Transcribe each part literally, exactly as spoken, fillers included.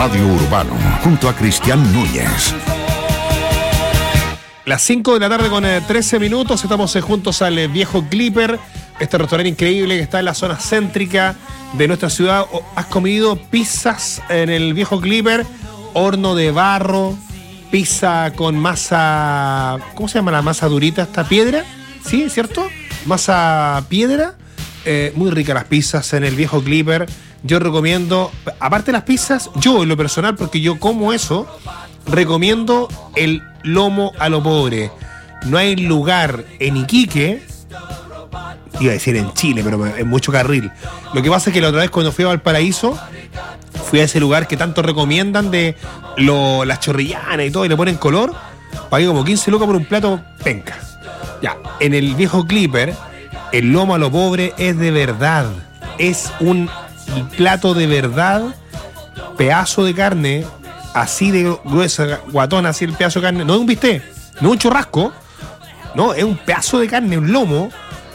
Radio Urbano, junto a Cristian Núñez. Las cinco de la tarde con eh, trece minutos, estamos eh, juntos al eh, Viejo Clipper, este restaurante increíble que está en la zona céntrica de nuestra ciudad. ¿Has comido pizzas en el Viejo Clipper? Horno de barro, pizza con masa, ¿cómo se llama la masa durita? ¿Esta piedra? ¿Sí? ¿Cierto? Masa piedra. Eh, muy ricas las pizzas en el Viejo Clipper. Yo recomiendo, aparte de las pizzas, yo en lo personal, porque yo como eso, recomiendo el lomo a lo pobre. No hay lugar en Iquique, iba a decir en Chile, pero en mucho carril. Lo que pasa es que la otra vez cuando fui a Valparaíso, fui a ese lugar que tanto recomiendan de lo, las chorrillanas y todo, y le ponen color, pagué como quince lucas por un plato penca. Ya, en el Viejo Clipper, el lomo a lo pobre es de verdad. Es un plato de verdad, pedazo de carne, así de gruesa, guatona, así el pedazo de carne. No es un bistec, no es un churrasco, no, es un pedazo de carne, un lomo.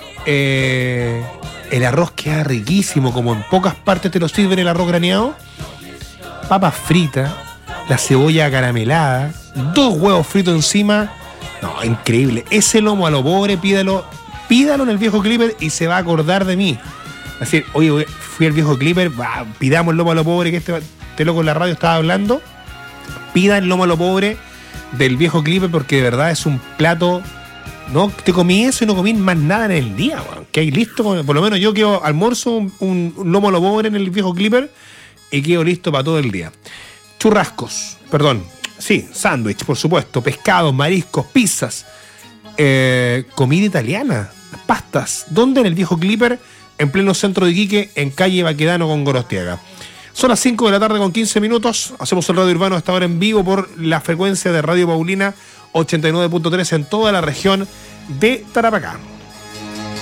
Eh, el arroz queda riquísimo, como en pocas partes te lo sirven el arroz graneado. Papas fritas, la cebolla caramelada, dos huevos fritos encima. No, increíble. Ese lomo a lo pobre, pídalo, pídalo en el Viejo Clipper y se va a acordar de mí. Así, oye, fui al Viejo Clipper, bah, pidamos el lomo a lo pobre, que este, este loco en la radio estaba hablando. Pida el lomo a lo pobre del Viejo Clipper, porque de verdad es un plato. No, te comí eso y no comí más nada en el día, man. Que hay listo, por lo menos yo quedo almuerzo un, un, un lomo a lo pobre en el Viejo Clipper y quedo listo para todo el día. Churrascos, perdón, sí, sándwich, por supuesto, pescados, mariscos, pizzas, eh, comida italiana, pastas. ¿Dónde? En el Viejo Clipper, en pleno centro de Iquique, en calle Baquedano con Gorostiaga. Son las cinco de la tarde con quince minutos. Hacemos el Radio Urbano hasta ahora en vivo por la frecuencia de Radio Paulina ochenta y nueve punto tres en toda la región de Tarapacá.